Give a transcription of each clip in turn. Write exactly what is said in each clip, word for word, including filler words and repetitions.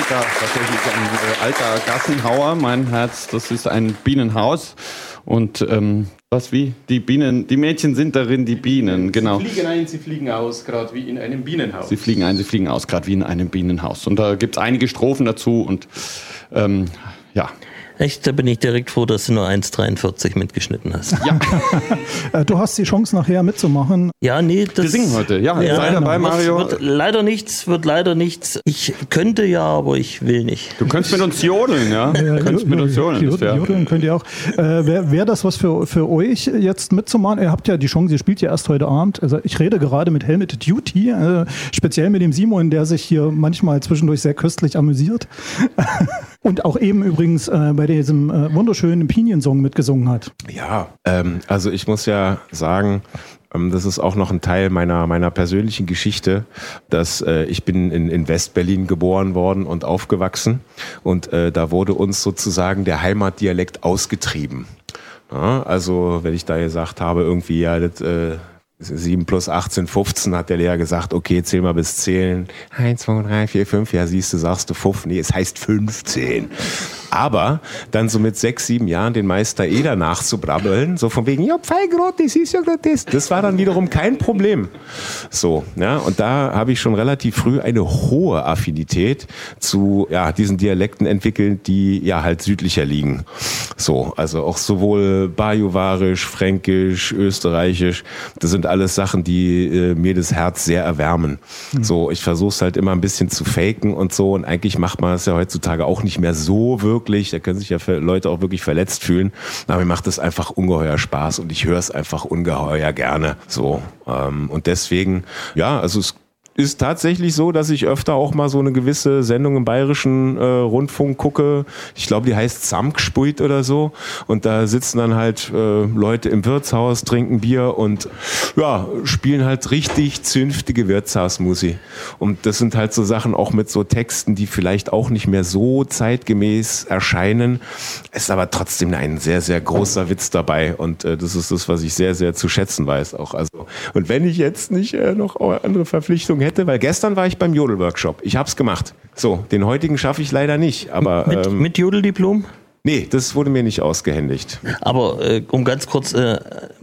Klassiker, tatsächlich ein äh, alter Gassenhauer. Mein Herz, das ist ein Bienenhaus. Und ähm, was wie? Die Bienen, die Mädchen sind darin die Bienen, sie genau. Sie fliegen ein, sie fliegen aus, gerade wie in einem Bienenhaus. Sie fliegen ein, sie fliegen aus, gerade wie in einem Bienenhaus. Und da gibt es einige Strophen dazu und ähm, ja. Echt, da bin ich direkt froh, dass du nur eins dreiundvierzig mitgeschnitten hast. Ja. Du hast die Chance, nachher mitzumachen. Ja, nee, das... Wir singen heute, ja. ja sei dabei, Mario. Wird leider nichts, wird leider nichts. Ich könnte ja, aber ich will nicht. Du könntest mit uns jodeln, ja? Du könntest mit uns jodeln. Jodeln, jodeln könnt ihr auch. Äh, Wäre wär das was für, für euch jetzt mitzumachen? Ihr habt ja die Chance, ihr spielt ja erst heute Abend. Also ich rede gerade mit Helmet Duty, äh, speziell mit dem Simon, der sich hier manchmal zwischendurch sehr köstlich amüsiert. Und auch eben übrigens äh, bei diesem äh, wunderschönen Pinion-Song mitgesungen hat. Ja, ähm, also ich muss ja sagen, ähm, das ist auch noch ein Teil meiner meiner persönlichen Geschichte, dass äh, ich bin in, in West-Berlin geboren worden und aufgewachsen und äh, da wurde uns sozusagen der Heimatdialekt ausgetrieben. Ja, also wenn ich da gesagt habe, irgendwie ja, das äh, sieben plus achtzehn, fünfzehn, hat der Lehrer gesagt, okay, zähl mal bis zählen. eins, zwei, drei, vier, fünf, ja siehst du, sagst du fünf, nee, es heißt fünfzehn. Aber dann so mit sechs, sieben Jahren den Meister Eder nachzubrabbeln, so von wegen, ja, Pfeigrot, das ist ja gerade das. Das war dann wiederum kein Problem. So, ja, und da habe ich schon relativ früh eine hohe Affinität zu, ja, diesen Dialekten entwickelt, die ja halt südlicher liegen. So, also auch sowohl Bajuwarisch, Fränkisch, Österreichisch, das sind alles Sachen, die äh, mir das Herz sehr erwärmen. Mhm. So, ich versuche es halt immer ein bisschen zu faken und so und eigentlich macht man es ja heutzutage auch nicht mehr so wirklich. Da können sich ja Leute auch wirklich verletzt fühlen. Aber mir macht es einfach ungeheuer Spaß und ich höre es einfach ungeheuer gerne. So, ähm, und deswegen, ja, also es ist tatsächlich so, dass ich öfter auch mal so eine gewisse Sendung im Bayerischen äh, Rundfunk gucke. Ich glaube, die heißt Samgspult oder so. Und da sitzen dann halt äh, Leute im Wirtshaus, trinken Bier und ja, spielen halt richtig zünftige Wirtshausmusik. Und das sind halt so Sachen auch mit so Texten, die vielleicht auch nicht mehr so zeitgemäß erscheinen. Es ist aber trotzdem ein sehr, sehr großer Witz dabei. Und äh, das ist das, was ich sehr, sehr zu schätzen weiß auch. Also, und wenn ich jetzt nicht äh, noch andere Verpflichtungen hätte, weil gestern war ich beim Jodel-Workshop. Ich hab's gemacht. So, den heutigen schaffe ich leider nicht. Aber mit, ähm, mit Jodeldiplom? Nee, das wurde mir nicht ausgehändigt. Aber äh, um ganz kurz äh,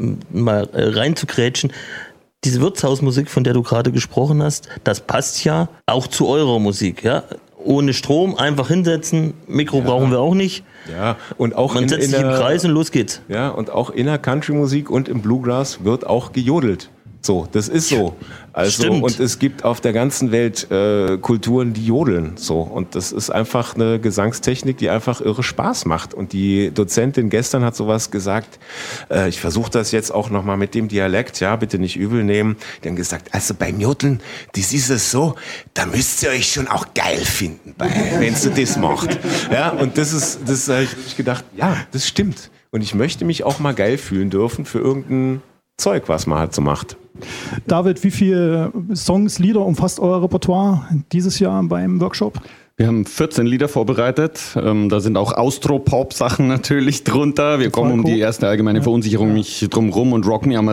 mal äh, reinzugrätschen, diese Wirtshausmusik, von der du gerade gesprochen hast, das passt ja auch zu eurer Musik, ja? Ohne Strom, einfach hinsetzen, Mikro ja. brauchen wir auch nicht. Ja, und auch Man in, setzt in sich im der, Kreis und los geht's. Ja, und auch in der Country-Musik und im Bluegrass wird auch gejodelt. So, das ist so. Also, Stimmt. und es gibt auf der ganzen Welt äh, Kulturen, die jodeln. So, und das ist einfach eine Gesangstechnik, die einfach irre Spaß macht. Und die Dozentin gestern hat sowas gesagt, äh, ich versuche das jetzt auch nochmal mit dem Dialekt, ja, bitte nicht übel nehmen. Die haben gesagt, also beim Jodeln, das ist es so, da müsst ihr euch schon auch geil finden, wenn du das macht. Ja, und das ist, das habe ich gedacht, ja, das stimmt. Und ich möchte mich auch mal geil fühlen dürfen für irgendein Zeug, was man halt so macht. David, wie viele Songs, Lieder umfasst euer Repertoire dieses Jahr beim Workshop? Wir haben vierzehn Lieder vorbereitet. Ähm, da sind auch Austro-Pop-Sachen natürlich drunter. Wir kommen um die erste allgemeine Verunsicherung nicht drum rum und rocken ja